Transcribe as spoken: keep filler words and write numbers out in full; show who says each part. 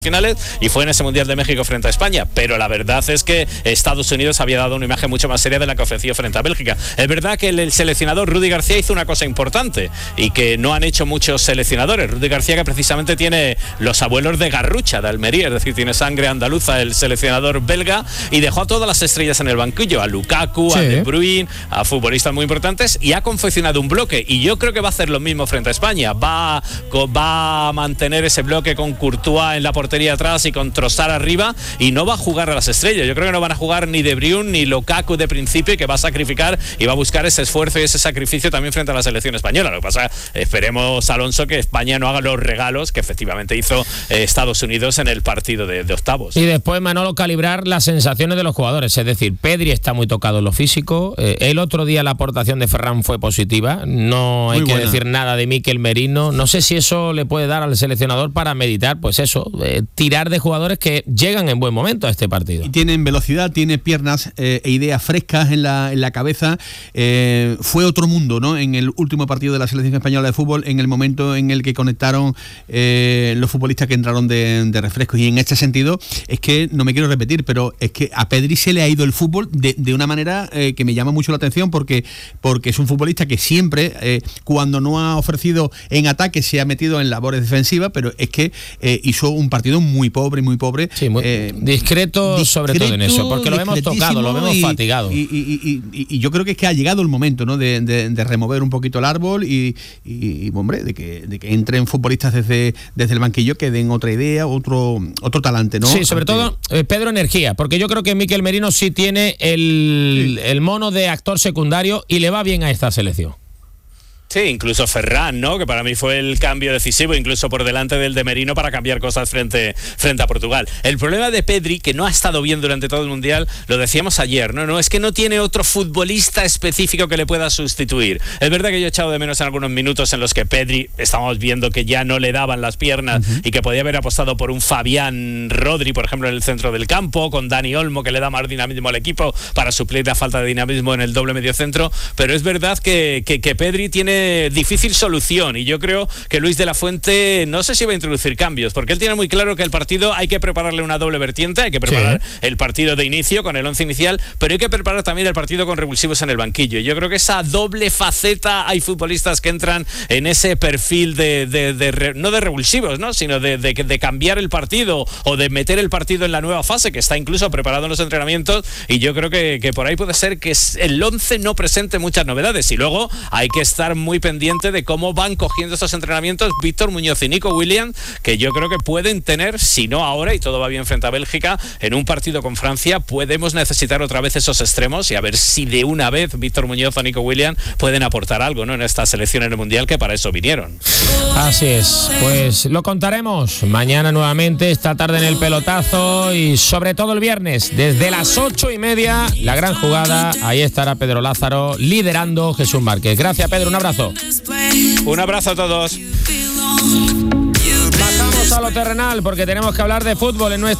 Speaker 1: finales y fue en ese Mundial de México frente a España, pero la verdad es que Estados Unidos había dado una imagen mucho más seria de la que ofreció frente a Bélgica. Es verdad que el, el seleccionador Rudy García hizo una cosa importante y que no han hecho muchos seleccionadores. Rudy García, que precisamente tiene los abuelos de Garrucha, de Almería, es decir, tiene sangre andaluza el seleccionador belga, y dejó a todas las estrellas en el banquillo, a Lukaku, sí. a De Bruyne, a futbolistas muy importantes, y ha confeccionado un bloque, y yo creo que va a hacer lo mismo frente a España. Va, va a mantener ese bloque con Courtois en la portería atrás y con Trossard arriba, y no va a jugar a las estrellas. Yo creo que no van a jugar ni De Bruyne ni Lukaku de principio, que va a sacrificar y va a buscar ese esfuerzo y ese sacrificio también frente a la selección española. Lo que pasa, esperemos, Alonso, que España no haga los regalos que efectivamente hizo eh, Estados Unidos en el partido de, de octavos.
Speaker 2: Y después, Manolo, calibrar las sensaciones de los jugadores, es decir, Pedri está muy tocado en lo físico, eh, el otro día la aportación de Ferran fue positiva, no hay muy que buena. decir nada de Mikel Merino, no sé si eso le puede dar al seleccionador para meditar, pues eso, eh, tirar de jugadores que llegan en buen momento a este partido.
Speaker 3: Y tienen velocidad, tiene piernas eh, e ideas frescas en la, en la cabeza. Eh, fue otro mundo, ¿no? En el último partido de la selección española de fútbol, en el momento en el que conectaron eh, los futbolistas que entraron de, de refrescos. Y en este sentido, es que no me quiero repetir, pero es que a Pedri se le ha ido el fútbol de, de una manera eh, que me llama mucho la atención, porque, porque es un futbolista que siempre, eh, cuando no ha ofrecido en ataque, se ha metido en labores defensivas, pero es que eh, hizo un partido muy pobre, muy pobre.
Speaker 2: Sí, muy eh, discreto, discreto, sobre todo en eso, porque lo hemos tocado, lo vemos
Speaker 3: y,
Speaker 2: fatigado.
Speaker 3: Y, y, y, y yo creo que es que ha llegado el momento, ¿no? de, de, de remover un poquito el árbol y, y, y hombre, de que, de que entren futbolistas desde, desde el banquillo que den otra idea, otro, otro talante, ¿no?
Speaker 2: Sí, sobre Ante... todo, eh, Pedro, energía, porque yo creo que Mikel Merino sí tiene el, sí. el mono de actor secundario y le va bien a esta selección.
Speaker 1: Sí, incluso Ferran, ¿no? Que para mí fue el cambio decisivo, incluso por delante del de Merino, para cambiar cosas frente, frente a Portugal. El problema de Pedri, que no ha estado bien durante todo el Mundial, lo decíamos ayer, ¿no? No es que no tiene otro futbolista específico que le pueda sustituir. Es verdad que yo he echado de menos en algunos minutos en los que Pedri, estábamos viendo que ya no le daban las piernas uh-huh. y que podía haber apostado por un Fabián Rodri, por ejemplo, en el centro del campo, con Dani Olmo, que le da más dinamismo al equipo para suplir la falta de dinamismo en el doble mediocentro. Pero es verdad que, que, que Pedri tiene difícil solución, y yo creo que Luis de la Fuente no sé si va a introducir cambios, porque él tiene muy claro que el partido hay que prepararle una doble vertiente, hay que preparar sí. el partido de inicio con el once inicial, pero hay que preparar también el partido con revulsivos en el banquillo. Y yo creo que esa doble faceta, hay futbolistas que entran en ese perfil de, de, de, de no de revulsivos, ¿no? sino de, de, de cambiar el partido o de meter el partido en la nueva fase, que está incluso preparado en los entrenamientos, y yo creo que, que por ahí puede ser que el once no presente muchas novedades. Y luego hay que estar muy muy pendiente de cómo van cogiendo estos entrenamientos Víctor Muñoz y Nico Williams, que yo creo que pueden tener, si no ahora y todo va bien frente a Bélgica, en un partido con Francia podemos necesitar otra vez esos extremos, y a ver si de una vez Víctor Muñoz o Nico Williams pueden aportar algo, ¿no? en esta selección en el Mundial, que para eso vinieron.
Speaker 2: Así es, pues lo contaremos mañana nuevamente, esta tarde en el pelotazo, y sobre todo el viernes desde las ocho y media, la gran jugada. Ahí estará Pedro Lázaro liderando Jesús Márquez. Gracias, Pedro, un abrazo.
Speaker 1: Un abrazo a todos.
Speaker 2: Pasamos a lo terrenal, porque tenemos que hablar de fútbol en nuestra